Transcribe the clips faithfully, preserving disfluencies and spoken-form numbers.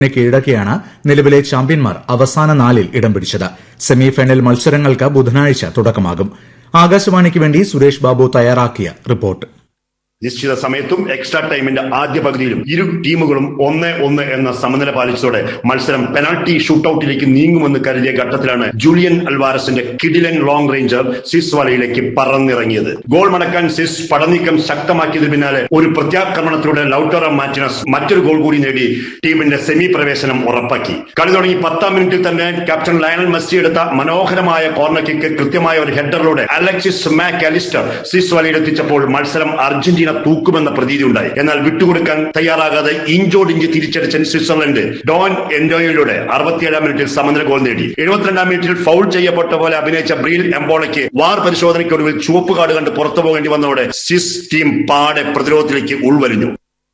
കീഴടക്കിയാണ് നിലവിലെ ചാമ്പ്യന്മാർ അവസാന നാലിൽ ഇടം പിടിച്ചത്. സെമിഫൈനൽ മത്സരങ്ങൾക്ക് ബുധനാഴ്ച തുടക്കമാകും. ആകാശവാണിക്ക് വേണ്ടി സുരേഷ് ബാബു തയ്യാറാക്കിയ റിപ്പോർട്ട്. നിശ്ചിത സമയത്തും എക്സ്ട്രാ ടൈമിന്റെ ആദ്യ പകുതിയിലും ഇരു ടീമുകളും ഒന്ന് ഒന്ന് എന്ന സമനില പാലിച്ചതോടെ മത്സരം പെനാൽറ്റി ഷൂട്ടൌട്ടിലേക്ക് നീങ്ങുമെന്ന് കരുതിയ ഘട്ടത്തിലാണ് ജൂലിയൻ അൽവാരസിന്റെ കിഡിലൻ ലോങ് റേഞ്ചർ സിസ് വലയിലേക്ക് പറന്നിറങ്ങിയത്. ഗോൾ മടക്കാൻ സിസ് പടനീക്കം ശക്തമാക്കിയതിന് പിന്നാലെ ഒരു പ്രത്യാക്രമണത്തിലൂടെ ലൌട്ടറോ മാർട്ടിനസ് മറ്റൊരു ഗോൾ കൂടി നേടി ടീമിന്റെ സെമി പ്രവേശനം ഉറപ്പാക്കി. കളി തുടങ്ങി പത്താം മിനിറ്റിൽ തന്നെ ക്യാപ്റ്റൻ ലയണൽ മെസ്സി എടുത്ത മനോഹരമായ കോർണർ കിക്ക് കൃത്യമായ ഒരു ഹെഡറിലൂടെ അലക്സിസ് മാക് അലിസ്റ്റർ സിസ് വലയിലെത്തിച്ചപ്പോൾ മത്സരം അർജന്റീന തൂക്കുമെന്ന പ്രതീതി ഉണ്ടായി. എന്നാൽ വിട്ടുകൊടുക്കാൻ തയ്യാറാകാതെ ഇഞ്ചോടിഞ്ച് തിരിച്ചടിച്ച സ്വിറ്റ്സർലൻഡ് ഡോൺ എൻഡോയിലൂടെ അറുപത്തിയേഴാം മിനിറ്റിൽ സമനില ഗോൾ നേടി. എഴുപത്തിരണ്ടാം മിനിറ്റിൽ ഫൗൾ ചെയ്യപ്പെട്ട പോലെ അഭിനയിച്ച ബ്രീൽ എംബോളയ്ക്ക് വാർ പരിശോധനയ്ക്കൊടുവിൽ ചുവപ്പ് കാർഡ് കണ്ട് പുറത്തു പോകേണ്ടി വന്നതോടെ സ്വിസ് ടീം പാടെ പ്രതിരോധത്തിലേക്ക് ഉൾവലിഞ്ഞു.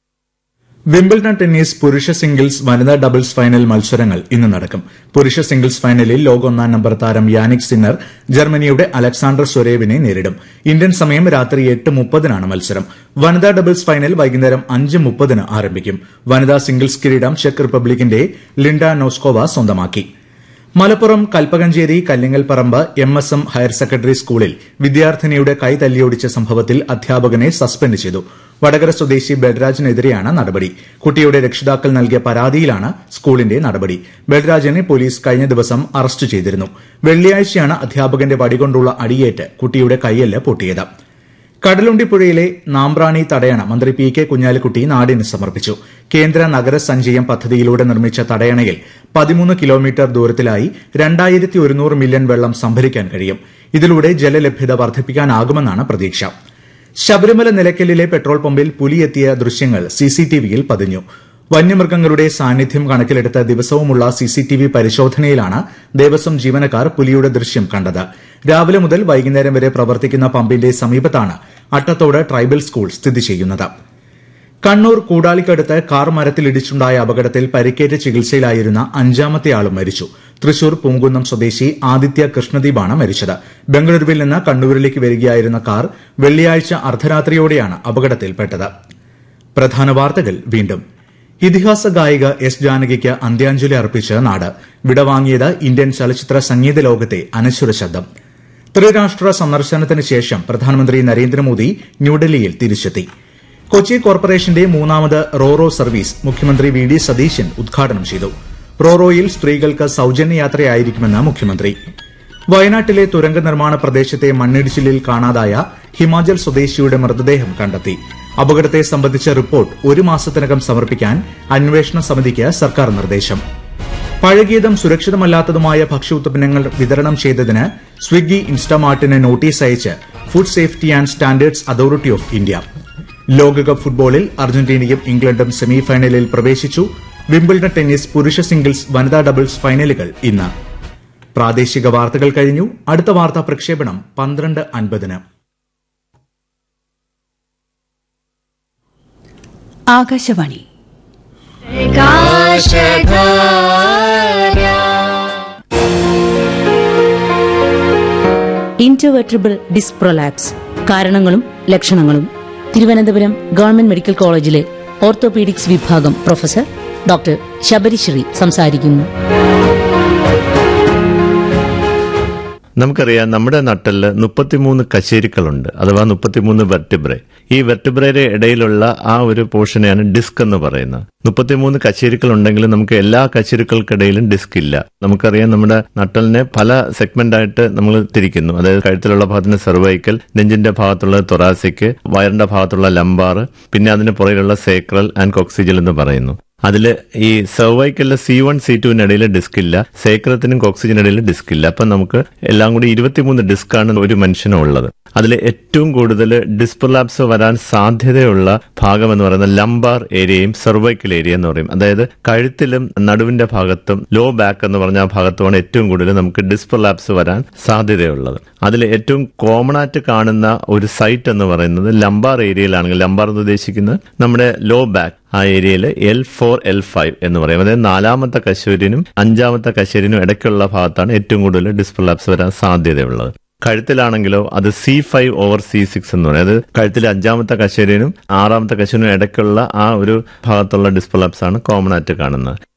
വിംബിൾഡൺ ടെന്നീസ് പുരുഷ സിംഗിൾസ് വനിതാ ഡബിൾസ് ഫൈനൽ മത്സരങ്ങൾ ഇന്ന് നടക്കും. പുരുഷ സിംഗിൾസ് ഫൈനലിൽ ലോക ഒന്നാം നമ്പർ താരം യാനിക് സിന്നർ ജർമ്മനിയുടെ അലക്സാണ്ടർ സ്വരേവിനെ നേരിടും. ഇന്ത്യൻ സമയം രാത്രി എട്ട് മുപ്പതിനാണ് മത്സരം. വനിതാ ഡബിൾസ് ഫൈനൽ വൈകുന്നേരം അഞ്ച് മുപ്പതിന് ആരംഭിക്കും. വനിതാ സിംഗിൾസ് കിരീടം ചെക്ക് റിപ്പബ്ലിക്കിന്റെ ലിൻഡ നോസ്കോവ സ്വന്തമാക്കി. Malappuram Kalpakanchery Kallingalparamba M S M higher secondary സ്കൂളിൽ വിദ്യാർത്ഥിനിയുടെ കൈ തല്ലിയൊടിച്ച സംഭവത്തിൽ അധ്യാപകനെ സസ്പെൻഡ് ചെയ്തു. വടകര സ്വദേശി ബൽരാജിനെതിരെയാണ് നടപടി. കുട്ടിയുടെ രക്ഷിതാക്കൾ നൽകിയ പരാതിയിലാണ് സ്കൂളിന്റെ നടപടി. ബൽരാജിനെ പോലീസ് കഴിഞ്ഞ ദിവസം അറസ്റ്റ് ചെയ്തിരുന്നു. വെള്ളിയാഴ്ചയാണ് അധ്യാപകന്റെ വടികൊണ്ടുള്ള അടിയേറ്റ് കുട്ടിയുടെ കൈയ്യെല്ല് പൊട്ടിയത്. കടലുണ്ടിപ്പുഴയിലെ നാമ്പ്രാണി തടയണ മന്ത്രി പി കെ കുഞ്ഞാലിക്കുട്ടി നാടിന് സമർപ്പിച്ചു. കേന്ദ്ര നഗരസഞ്ചയം പദ്ധതിയിലൂടെ നിർമ്മിച്ച തടയണയിൽ പതിമൂന്ന് കിലോമീറ്റർ ദൂരത്തിലായി രണ്ടായിരത്തി ഒരുന്നൂറ് മില്യൺ വെള്ളം സംഭരിക്കാൻ കഴിയും. ഇതിലൂടെ ജലലഭ്യത വർദ്ധിപ്പിക്കാനാകുമെന്നാണ് പ്രതീക്ഷ. ശബരിമല നിലയ്ക്കലിലെ പെട്രോൾ പമ്പിൽ പുലിയെത്തിയ ദൃശ്യങ്ങൾ സിസിടിവിയിൽ പതിഞ്ഞു. വന്യമൃഗങ്ങളുടെ സാന്നിധ്യം കണക്കിലെടുത്ത് ദിവസവുമുള്ള സിസിടിവി പരിശോധനയിലാണ് ദേവസ്വം ജീവനക്കാർ പുലിയുടെ ദൃശ്യം കണ്ടത്. രാവിലെ മുതൽ വൈകുന്നേരം വരെ പ്രവർത്തിക്കുന്ന പമ്പിന്റെ സമീപത്താണ് അട്ടത്തോട് ട്രൈബൽ സ്കൂൾ സ്ഥിതി ചെയ്യുന്നത്. കണ്ണൂർ കൂടാലിക്കടുത്ത് കാർ മരത്തിലിടിച്ചുണ്ടായ അപകടത്തിൽ പരിക്കേറ്റ് ചികിത്സയിലായിരുന്ന അഞ്ചാമത്തെയാളും മരിച്ചു. തൃശൂർ പൂങ്കുന്നം സ്വദേശി ആദിത്യ കൃഷ്ണദീപാണ് മരിച്ചത്. ബംഗളൂരുവിൽ നിന്ന് കണ്ണൂരിലേക്ക് വരികയായിരുന്ന കാർ വെള്ളിയാഴ്ച അർദ്ധരാത്രിയോടെയാണ് അപകടത്തിൽപ്പെട്ടത്. പ്രധാന വാർത്തകൾ വീണ്ടും. ഇതിഹാസ ഗായിക എസ് ജാനകിക്ക് അന്ത്യാഞ്ജലി അർപ്പിച്ച് നാട്. വിടവാങ്ങിയത് ഇന്ത്യൻ ചലച്ചിത്ര സംഗീത ലോകത്തെ അനശ്വര ശബ്ദം. ത്രിരാഷ്ട്ര സന്ദർശനത്തിന് ശേഷം പ്രധാനമന്ത്രി നരേന്ദ്രമോദി ന്യൂഡൽഹിയിൽ തിരിച്ചെത്തി. കൊച്ചി കോർപ്പറേഷന്റെ മൂന്നാമത് റോറോ സർവീസ് മുഖ്യമന്ത്രി വി ഡി സതീശൻ ഉദ്ഘാടനം ചെയ്തു. റോറോയിൽ സ്ത്രീകൾക്ക് സൌജന്യ യാത്രയായിരിക്കുമെന്ന് മുഖ്യമന്ത്രി. വയനാട്ടിലെ തുരങ്ക നിർമ്മാണ പ്രദേശത്തെ മണ്ണിടിച്ചിലിൽ കാണാതായ ഹിമാചൽ സ്വദേശിയുടെ മൃതദേഹം കണ്ടെത്തി. അപകടത്തെ സംബന്ധിച്ച റിപ്പോർട്ട് ഒരു മാസത്തിനകം സമർപ്പിക്കാൻ അന്വേഷണ സമിതിക്ക് സർക്കാർ നിർദ്ദേശം. പഴകിയതും സുരക്ഷിതമല്ലാത്തതുമായ ഭക്ഷ്യോത്പന്നങ്ങൾ വിതരണം ചെയ്തതിന് സ്വിഗ്ഗി ഇൻസ്റ്റാമാർട്ടിന് നോട്ടീസ് അയച്ച് food safety and standards authority of India. ലോകകപ്പ് ഫുട്ബോളിൽ അർജന്റീനയും ഇംഗ്ലണ്ടും സെമിഫൈനലിൽ പ്രവേശിച്ചു. വിംബിൾഡൺ ടെന്നീസ് പുരുഷ സിംഗിൾസ് വനിതാ ഡബിൾസ് ഫൈനലുകൾ ഇന്ന്. പ്രാദേശിക വാർത്തകൾ കഴിഞ്ഞു. അടുത്ത വാർത്താ പ്രക്ഷേപണം പന്ത്രണ്ട് അൻപതിന്. ആകാശവാണി. ഇന്റർവെർട്ടിബ്രൽ ഡിസ്ക് പ്രൊലാപ്സ് കാരണങ്ങളും ലക്ഷണങ്ങളും. തിരുവനന്തപുരം ഗവൺമെന്റ് മെഡിക്കൽ കോളേജിലെ ഓർത്തോപീഡിക്സ് വിഭാഗം പ്രൊഫസർ ഡോക്ടർ ശബരിശ്രീ സംസാരിക്കുന്നു. നമുക്കറിയാം, നമ്മുടെ നട്ടലില് മുപ്പത്തിമൂന്ന് കശേരുക്കളുണ്ട്, അഥവാ മുപ്പത്തിമൂന്ന് വെർട്ടിബ്രേ. ഈ വെർട്ടിബ്രയുടെ ഇടയിലുള്ള ആ ഒരു പോർഷനെയാണ് ഡിസ്ക് എന്ന് പറയുന്നത്. മുപ്പത്തിമൂന്ന് കശേരുക്കൾ ഉണ്ടെങ്കിലും നമുക്ക് എല്ലാ കശേരുക്കൾക്കിടയിലും ഡിസ്ക് ഇല്ല. നമുക്കറിയാം, നമ്മുടെ നട്ടലിനെ പല സെഗ്മെന്റ് ആയിട്ട് നമ്മൾ തിരിക്കുന്നു. അതായത് കഴുത്തിലുള്ള ഭാഗത്തിന് സെർവൈക്കൽ, നെഞ്ചിന്റെ ഭാഗത്തുള്ള തൊറാസിക്, വയറിന്റെ ഭാഗത്തുള്ള ലംബാർ, പിന്നെ അതിന് പുറകിലുള്ള സേക്രൽ ആൻഡ് കോക്സിജൽ എന്ന് പറയുന്നു. അതില് ഈ സെർവൈക്കലിലെ സി വൺ സി ടുവിനിടയിൽ ഡിസ്ക് ഇല്ല, സേക്രത്തിനും കോക്സിജനിടയിൽ ഡിസ്ക് ഇല്ല. അപ്പം നമുക്ക് എല്ലാം കൂടി ഇരുപത്തിമൂന്ന് ഡിസ്കാണ് ഒരു മനുഷ്യനുള്ളത്. അതിൽ ഏറ്റവും കൂടുതൽ ഡിസ്ക് പ്രൊലാപ്സ് വരാൻ സാധ്യതയുള്ള ഭാഗം എന്ന് പറയുന്നത് ലംബാർ ഏരിയയും സെർവൈക്കൽ ഏരിയ എന്ന് പറയും. അതായത് കഴുത്തിലും നടുവിന്റെ ഭാഗത്തും ലോ ബാക്ക് എന്ന് പറഞ്ഞ ആ ഭാഗത്തുമാണ് ഏറ്റവും കൂടുതൽ നമുക്ക് ഡിസ്ക് പ്രൊലാപ്സ് വരാൻ സാധ്യതയുള്ളത്. അതിൽ ഏറ്റവും കോമൺ ആയിട്ട് കാണുന്ന ഒരു സൈറ്റ് എന്ന് പറയുന്നത് ലംബാർ ഏരിയയിലാണെങ്കിൽ, ലംബാർ എന്ന് ഉദ്ദേശിക്കുന്നത് നമ്മുടെ ലോ ബാക്ക് ആ ഏരിയയിൽ എൽ ഫോർ എൽ ഫൈവ് എന്ന് പറയും. അതായത് നാലാമത്തെ കശേരിനും അഞ്ചാമത്തെ കശേരിനും ഇടയ്ക്കുള്ള ഭാഗത്താണ് ഏറ്റവും കൂടുതൽ ഡിസ്ക് പ്രൊലാപ്സ് വരാൻ സാധ്യതയുള്ളത്. കഴുത്തിലാണെങ്കിലോ അത് C five over C six എന്ന് പറയും. അതായത് കഴുത്തിലെ അഞ്ചാമത്തെ കശേരിനും ആറാമത്തെ കശേരിനും ഇടയ്ക്കുള്ള ആ ഒരു ഭാഗത്തുള്ള ഡിസ്ക് പ്രൊലാപ്സ് ആണ് കോമൺ ആയിട്ട് കാണുന്നത്.